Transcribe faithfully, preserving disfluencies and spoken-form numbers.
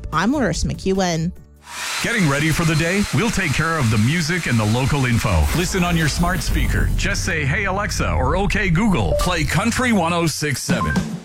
I'm Larissa McEwen. Getting ready for the day? We'll take care of the music and the local info. Listen on your smart speaker. Just say, hey, Alexa, or okay, Google. Play Country one oh six point seven.